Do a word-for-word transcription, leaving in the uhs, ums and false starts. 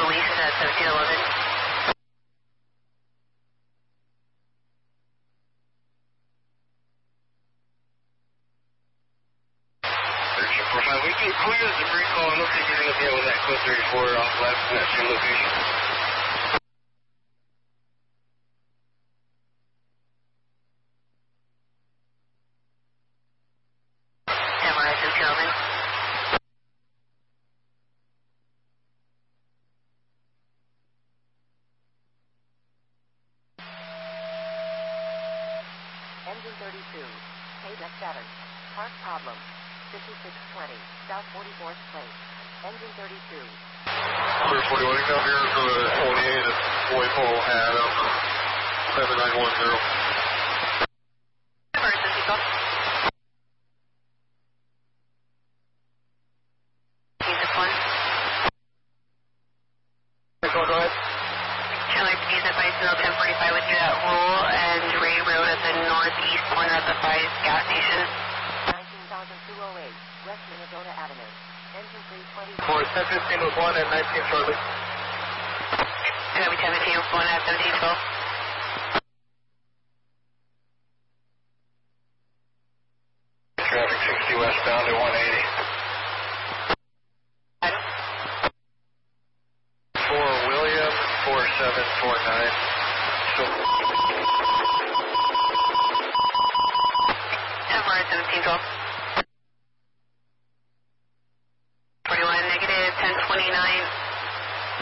release at seventeen eleven. thirteen forty-five, we get clear as a brief call. I don't think you're going to be able to that code thirty-four off left, and that's your location. Engine thirty-two, K D seven, park problem, fifty-six twenty, South forty-fourth Place. Engine thirty-two. Clear forty-one, come here for the twenty-eight at Whitehall, Adam, seven nine one zero. Emergency call. Music one. Go ahead. Chandler, please advise Bill ten forty-five with you at Roll and Ray Road at the northeast corner of the five gas station. nineteen thousand two oh eight, West Minnesota Avenue. Engine three twenty. For ten fifteen with one and nineteen shortly. Copy ten fifteen with one at seventeen twelve. Traffic sixty westbound at one eighty. Adam? For William, four seven four nine. So, ten four at seventeen twelve.